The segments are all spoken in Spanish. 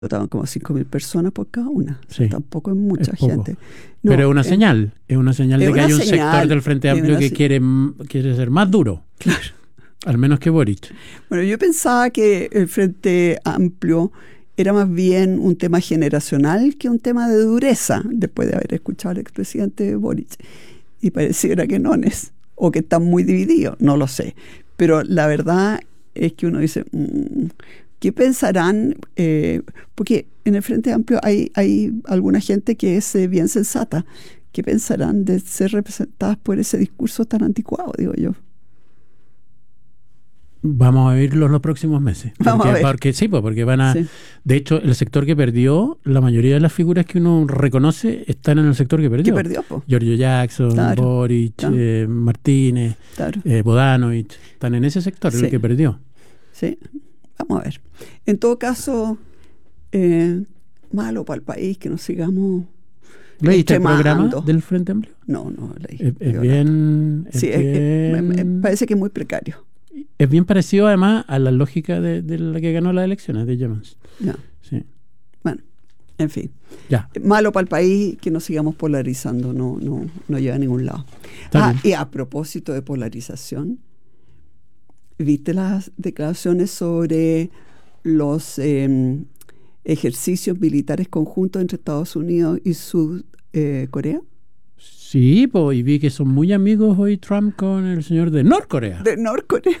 votaban como 5.000 personas por cada una. Sí, Tampoco es mucha es poco. gente. No, Pero es una señal de que hay un sector del Frente Amplio que quiere ser más duro. Claro. Al menos que Boric. Bueno, yo pensaba que el Frente Amplio era más bien un tema generacional que un tema de dureza, después de haber escuchado al expresidente Boric. Y pareciera que no es, o que están muy divididos, no lo sé. Pero la verdad es que uno dice, ¿qué pensarán? Porque en el Frente Amplio hay alguna gente que es bien sensata. ¿Qué pensarán de ser representadas por ese discurso tan anticuado, digo yo? Vamos a verlo en los próximos meses. Porque van a... Sí. De hecho, el sector que perdió, la mayoría de las figuras que uno reconoce están en el sector que perdió. ¿Qué perdió, po? Giorgio Jackson, claro, Boric, claro, Martínez, claro, Bodanovich, están en ese sector, sí, el que perdió. Sí, vamos a ver. En todo caso, malo para el país que nos sigamos... ¿Leíste el programa del Frente Amplio? No leí. Es bien... parece que es muy precario. Es bien parecido además a la lógica de la que ganó las elecciones de Jemens. Ya. Sí. Bueno, en fin. Ya. Malo para el país que nos sigamos polarizando, no lleva a ningún lado. Y a propósito de polarización, ¿viste las declaraciones sobre los ejercicios militares conjuntos entre Estados Unidos y Corea? Sí, y vi que son muy amigos hoy Trump con el señor de Norcorea. De Norcorea.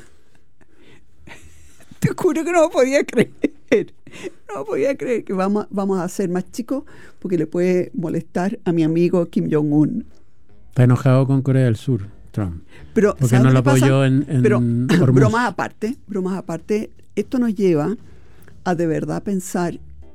Te juro que no podía creer. No podía creer que vamos a ser más chicos porque le puede molestar a mi amigo Kim Jong-un. Está enojado con Corea del Sur, Trump. Pero, porque no lo apoyó en Hormuz. Bromas aparte, esto nos lleva a de verdad pensar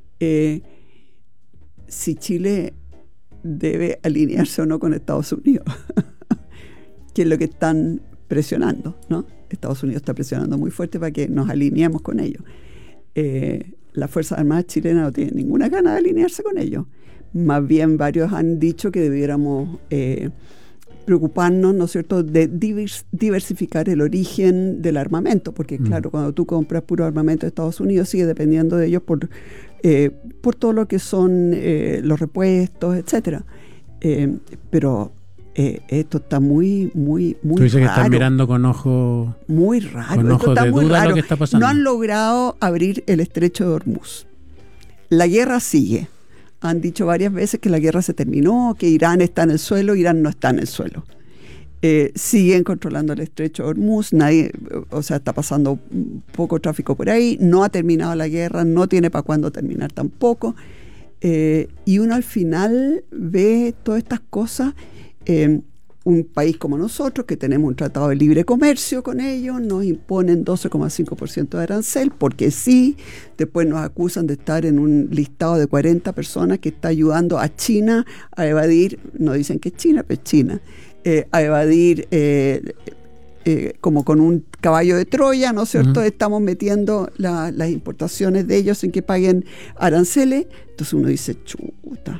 si Chile debe alinearse o no con Estados Unidos, que es lo que están presionando, ¿no? Estados Unidos está presionando muy fuerte para que nos alineemos con ellos. Las Fuerzas Armadas chilenas no tienen ninguna gana de alinearse con ellos. Más bien varios han dicho que debiéramos preocuparnos, ¿no es cierto?, de diversificar el origen del armamento, porque claro, cuando tú compras puro armamento de Estados Unidos, sigue dependiendo de ellos por todo lo que son los repuestos, etcétera. Pero esto está muy Tú dices raro. Que están mirando con ojos muy raro. Con ojos de duda lo que está pasando. No han logrado abrir el estrecho de Hormuz. La guerra sigue. Han dicho varias veces que la guerra se terminó, que Irán está en el suelo. Irán no está en el suelo. Siguen controlando el estrecho de Hormuz. Está pasando poco tráfico por ahí. No ha terminado la guerra, no tiene para cuándo terminar tampoco. Y uno al final ve todas estas cosas. Un país como nosotros, que tenemos un tratado de libre comercio con ellos, nos imponen 12,5% de arancel, porque sí, después nos acusan de estar en un listado de 40 personas que está ayudando a China a evadir, no dicen que es China, pero es China, a evadir como con un caballo de Troya, ¿no es cierto? Estamos metiendo las importaciones de ellos sin que paguen aranceles. Entonces uno dice, chuta.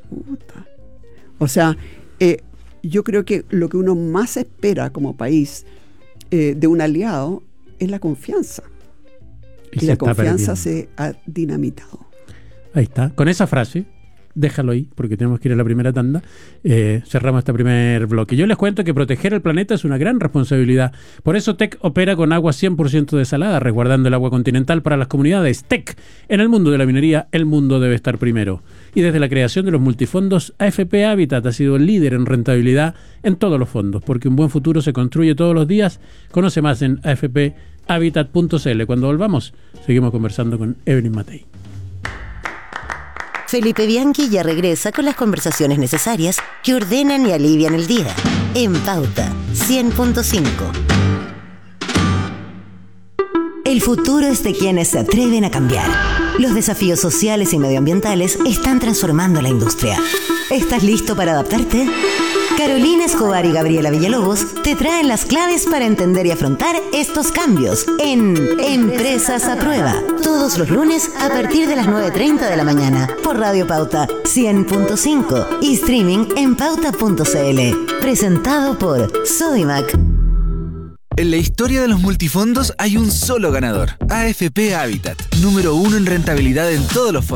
O sea, yo creo que lo que uno más espera como país de un aliado es la confianza. Y la confianza se ha dinamitado. Ahí está. Con esa frase, déjalo ahí, porque tenemos que ir a la primera tanda. Cerramos este primer bloque. Yo les cuento que proteger el planeta es una gran responsabilidad. Por eso TEC opera con agua 100% desalada, resguardando el agua continental para las comunidades. TEC, en el mundo de la minería, el mundo debe estar primero. Y desde la creación de los multifondos, AFP Habitat ha sido el líder en rentabilidad en todos los fondos, porque un buen futuro se construye todos los días. Conoce más en afphabitat.cl. Cuando volvamos, seguimos conversando con Evelyn Matei. Felipe Bianchi ya regresa con las conversaciones necesarias que ordenan y alivian el día. En Pauta 100.5. El futuro es de quienes se atreven a cambiar. Los desafíos sociales y medioambientales están transformando la industria. ¿Estás listo para adaptarte? Carolina Escobar y Gabriela Villalobos te traen las claves para entender y afrontar estos cambios en Empresas a Prueba. Todos los lunes a partir de las 9:30 de la mañana por Radio Pauta 100.5 y streaming en pauta.cl. Presentado por Sodimac. En la historia de los multifondos hay un solo ganador. AFP Habitat, número 1 en rentabilidad en todos los fondos.